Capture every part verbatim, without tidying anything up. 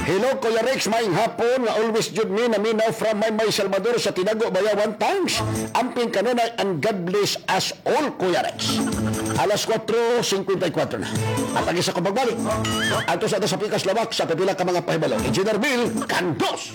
Hello, Kuya Rex, maing hapon nga always jud mi naminaw from my may Salvador sa Tinago, Bayawan, thanks. Amping kanunay and God bless us all, Kuya Rex. Alas four fifty-four na. At ang isa ko magbalik. Ato sa ato sa Pikas Lawak sa pipila ka mga pahibalo. Engineer Bill Candos.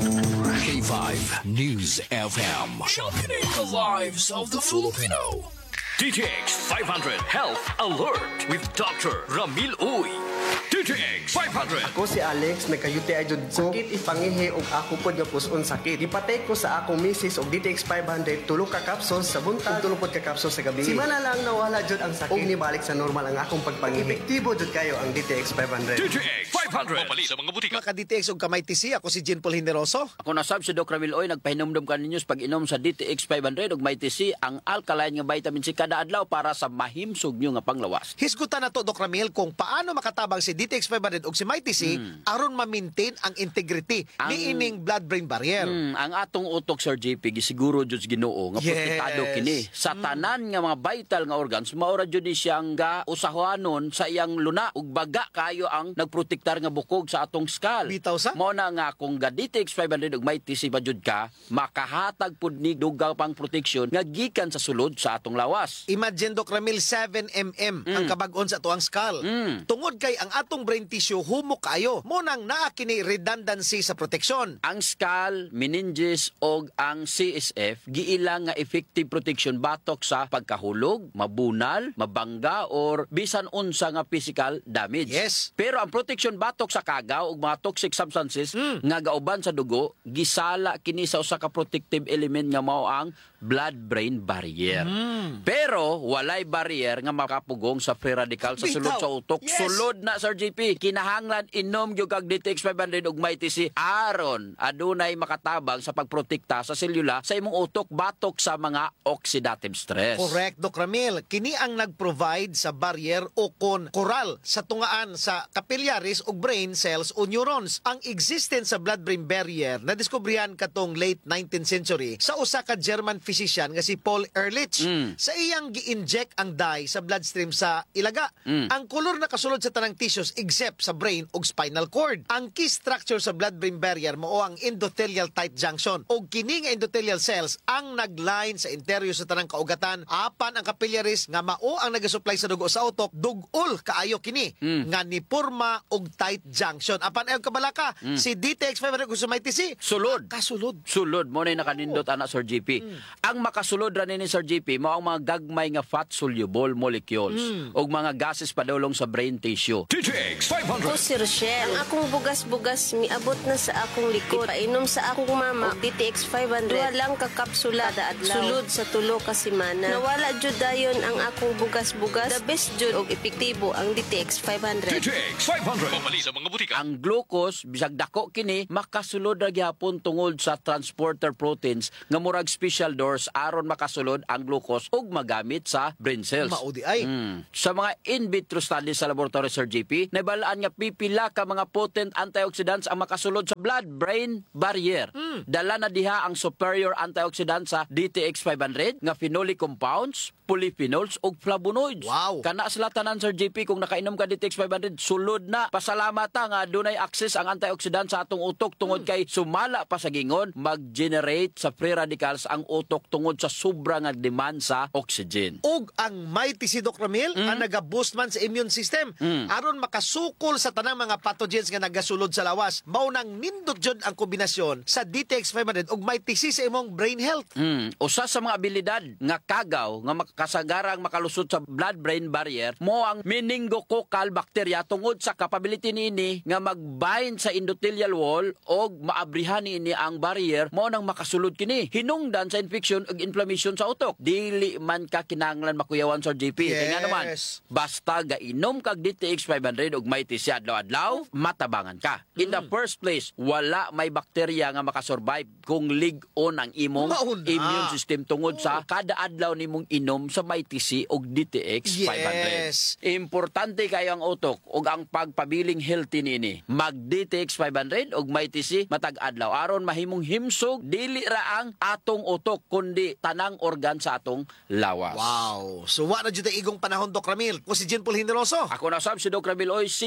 K five News F M. Championing the lives of the Filipino. D T X five hundred Health Alert with Doctor Ramil Uy. D T X five hundred. Ako si Alex, nagkayuti ay jud ko. Sakit ipangihi og ako pod nga puson sakit. Ipatay ko sa akong misis og D T X five hundred tulo ka capsules sa buntag, tulo pod ka capsules sa gabi. Simana lang nawala jud ang sakit. Og nibalik sa normal ang akong pagpangihi. Epektibo jud kayo ang D T X five hundred. D T X five hundred. Mapali sa mga butika. Mga ka-D T X og kamay T C, ako si Jean Paul Hineroso. Ako nasab si Doc Ramil Oy, nagpahinumdum ka ninyo sa pag-inom sa D T X five hundred ug may T C ang alkaline nga vitamin C kada adlaw para sa mahimsog nyo nga panglawas. Hisgutan na to, Doc Ramil, kung paano makatabang si D T X five hundred og si may T C Mm. aron ma-maintain ang integrity Ang- ni ining blood-brain barrier. Hmm, ang atong utok, Sir J P, gisiguro jud sa Ginoo nga Yes. protektado kini sa tanan nga mga vital nga organs. Maura jud ni siyang ga usahuanon sa iyang luna ug baga kayo ang nagprotektar nga bukog sa atong skull. Bitaw sa? Mao na nga kung ga D T X five hundred ug may T C ba jud ka, makahatag pud ni dugang pang proteksyon nga gikan sa sulod sa atong lawas. Imagine, Doc Ramil, seven millimeters ang kabag-on sa tuang skull. Mm. Tungod kay ang atong brain tissue humok kayo. Mo nang naa kini redundancy sa proteksyon. Ang skull, meninges og ang C S F giilang nga effective protection batok sa pagkahulog, mabunal, mabangga or bisan unsa nga physical damage. Yes. Pero ang protection batok sa kagaw ug mga toxic substances Mm. nga gauban sa dugo gisala kini sa usa ka protective element nga mao ang blood-brain barrier. Mm. Pero walay barrier nga makapugong sa free radical sa sulod Bitaw. sa utok. Yes. Sulod na, Sir J P, kinahanglan inom gyud kag D T X five hundred ug may T C aron adunay makatabang sa pagprotekta sa selula sa imong utok batok sa mga oxidative stress. Correct, Doc Ramil. Kini ang nag-provide sa barrier o kon koral sa tungaan sa capillaries o brain cells o neurons. Ang existence sa blood-brain barrier na diskubrihan katong late nineteenth century sa usa ka German physician nga si Paul Ehrlich. Mm. Sa iyang gi-inject ang dye sa bloodstream sa ilaga. Mm. Ang kolor na kasulod sa tanang tissues except sa brain ug spinal cord. Ang key structure sa blood-brain barrier mao ang endothelial tight junction. Og kini nga endothelial cells ang nagline sa interior sa tanang kaugatan. Apan ang capillaries nga mao ang nagasupply sa dugo sa utok, dugol kaayo kini Mm. nga ni porma og tight junction. Apan ayo kabalaka si D T X five hundred kung sa may T C. Sulod. Kasulod. Sulod mo na nakanindot ana, Sir J P. Ang makasulod ra nini, Sir J P, mao ang mga gagmay nga fat soluble molecules ug mga gases padulong sa brain tissue. D T X five Ako hundred. si Rochelle. Ang akong bugas-bugas miabot na sa akong likod. Painom sa akong mama og D T X five hundred. Duha lang ka kapsula kada adlaw. Sulod sa tulo ka semana. Nawala jud dayon ang akong bugas-bugas. The best jud og epektibo ang D T X five D hundred. T X five hundred. Mapali sa mga butika. Ang glucose bisag dako kini makasulod ra gyapon tungod sa transporter proteins nga murag special doors aron makasulod ang glucose ug magamit sa brain cells. Maudi ay. Mm. Sa mga in vitro studies sa laboratory, Sir J P, nabalaan nga pipila ka mga potent antioxidants ang makasulod sa blood-brain barrier. Dala na diha ang superior antioxidants sa D T X five hundred nga phenolic compounds, polyphenols ug flavonoids. Wow. Kana sila tanan, Sir J P, kung nakainom ka D T X five hundred, sulod na. Pasalamat ta nga dunay access ang antioxidant sa atong utok tungod kay sumala pa sa gingon mag-generate sa free radicals ang utok tungod sa sobra nga demand sa oxygen. Og ang may T C, Doc Ramil ang nagaboost man sa immune system aron makasukol sa tanang mga pathogens nga nagasulod sa lawas. Mao nang nindot jud ang kombinasyon sa D T X five hundred og may T C sa imong brain health. Mm, usa sa mga abilidad nga kagaw nga makasagarang makalusot sa blood-brain barrier mo ang meningococcal bacteria tungod sa capability niini nga mag-bind sa endothelial wall og maabrihan niini ang barrier mo nang makasulod kini hinungdan sa infection ug inflammation sa utok. Dili man ka kinahanglan makuyawan, Sir J P. Yes. Kaya nga naman basta gainom kag D T X five hundred ug may T C adlaw-adlaw matabangan ka. In the first place, wala may bakterya nga makasurvive kung lig-on ang imong Mauna. immune system tungod sa kada adlaw nimong inom sa may T C ug D T X five hundred. Yes. Importante kayo ang utok ug ang pagpabiling healthy nini. Mag D T X five hundred ug may T C matag adlaw aron mahimong himsog dili ra ang atong utok kundi tanang organ sa atong lawas. Wow. So wa na jud tay igong panahon, Doc Ramil. Ko si Jean Paul Hineroso. Ako na sab si Doc Ramil Oy, seeing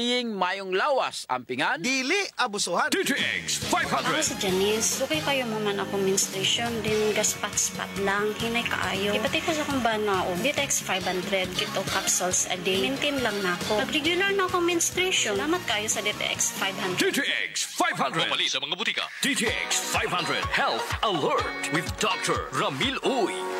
mayong lawas, ampingan. Dili abusuhan. D T X five Ako hundred. si Janice, okay kayo mo man ako menstruation, din gaspat-spat lang, hinay kaayo. Ipati ko sa kong bana o D T X five hundred, kito capsules a day. Maintain lang na ako. Pag regular na ako menstruation, salamat kayo sa D T X five hundred. D T X five hundred. Pumali sa mga butika. D T X five hundred Health Alert with Doctor Ramil Uy.